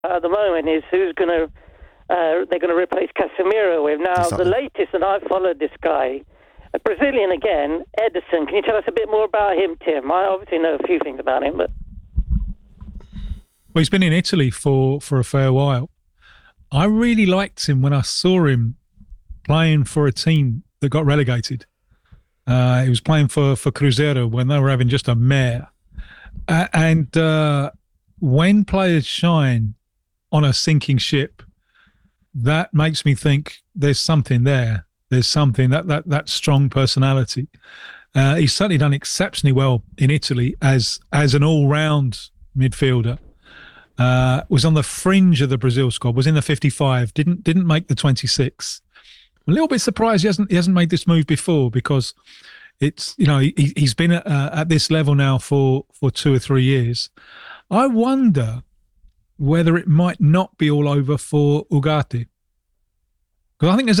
at the moment is who's going to they're going to replace Casemiro with. Now, the latest, and I've followed this guy, a Brazilian again, Ederson. Can you tell us a bit more about him, Tim? I obviously know a few things about him, but... Well, he's been in Italy for a fair while. I really liked him when I saw him playing for a team that got relegated. He was playing for Cruzeiro when they were having just a mare. And when players shine on a sinking ship, that makes me think there's something there. There's something, that strong personality. He's certainly done exceptionally well in Italy as an all-round midfielder. Was on the fringe of the Brazil squad, was in the 55, didn't make the 26. A little bit surprised he hasn't made this move before, because it's, he's been at this level now for 2 or 3 years. I wonder whether it might not be all over for Ugarte, because I think there's